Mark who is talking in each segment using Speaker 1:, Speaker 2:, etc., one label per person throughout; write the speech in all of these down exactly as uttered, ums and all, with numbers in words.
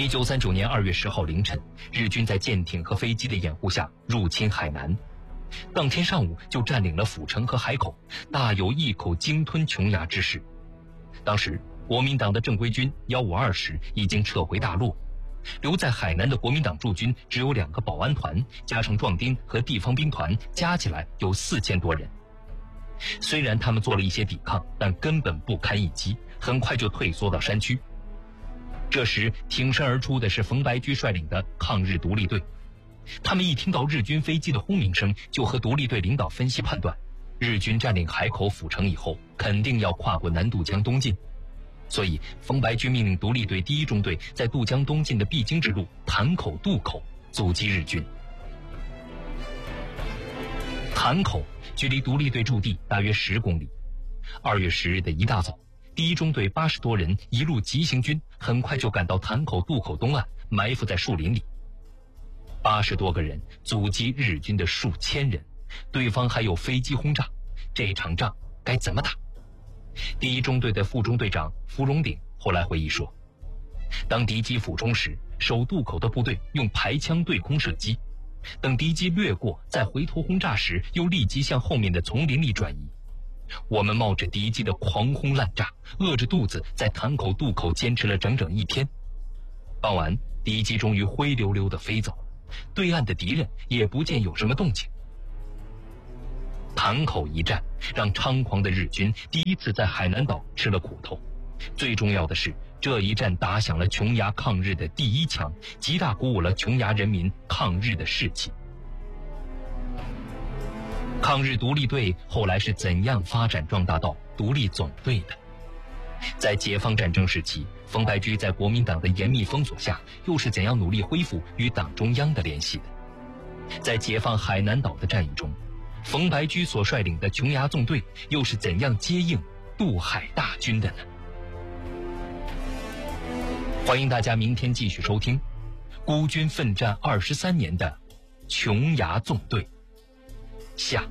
Speaker 1: 一九三九年二月十号凌晨，日军在舰艇和飞机的掩护下入侵海南，当天上午就占领了府城和海口，大有一口鲸吞琼崖之势。当时国民党的正规军一五二师已经撤回大陆，留在海南的国民党驻军只有两个保安团，加上壮丁和地方兵团，加起来有四千多人。虽然他们做了一些抵抗，但根本不堪一击，很快就退缩到山区。这时挺身而出的是冯白驹率领的抗日独立队，他们一听到日军飞机的轰鸣声，就和独立队领导分析判断，日军占领海口府城以后肯定要跨过南渡江东进，所以冯白驹命令独立队第一中队在渡江东进的必经之路潭口渡口阻击日军。潭口距离独立队驻地大约十公里。二月十日的一大早，第一中队八十多人一路急行军，很快就赶到潭口渡口东岸，埋伏在树林里。八十多个人阻击日军的数千人，对方还有飞机轰炸，这场仗该怎么打？第一中队的副中队长芙蓉鼎后来回忆说，当敌机俯冲时，守渡口的部队用排枪对空射击，等敌机掠过再回头轰炸时，又立即向后面的丛林里转移。我们冒着敌机的狂轰滥炸，饿着肚子在潭口渡口坚持了整整一天。傍晚，敌机终于灰溜溜地飞走，对岸的敌人也不见有什么动静。潭口一战让猖狂的日军第一次在海南岛吃了苦头，最重要的是这一战打响了琼崖抗日的第一枪，极大鼓舞了琼崖人民抗日的士气。抗日独立队后来是怎样发展壮大到独立总队的？在解放战争时期，冯白驹在国民党的严密封锁下，又是怎样努力恢复与党中央的联系的？在解放海南岛的战役中，冯白驹所率领的琼崖纵队又是怎样接应渡海大军的呢？欢迎大家明天继续收听孤军奋战二十三年的琼崖纵队下。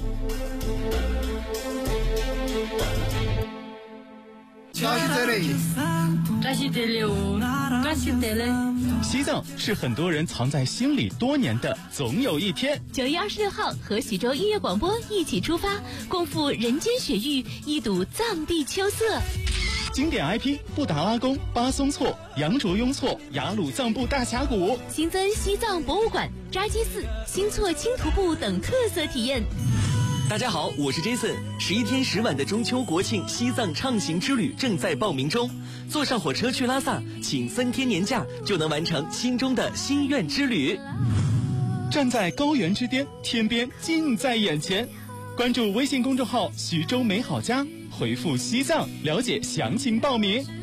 Speaker 2: 西藏是很多人藏在心里多年的总有一天。
Speaker 3: 九月二十六号和徐州音乐广播一起出发，共赴人间雪域，一睹藏地秋色。
Speaker 2: 经典 I P 布达拉宫、巴松措、羊卓雍措、雅鲁藏布大峡谷，
Speaker 3: 新增西藏博物馆、扎基寺、新措轻徒步等特色体验。
Speaker 4: 大家好，我是 Jason。十一天十晚的中秋国庆西藏畅行之旅正在报名中，坐上火车去拉萨，请三天年假就能完成心中的心愿之旅。
Speaker 2: 站在高原之巅，天边近在眼前。关注微信公众号徐州美好家，回复西藏了解详情报名。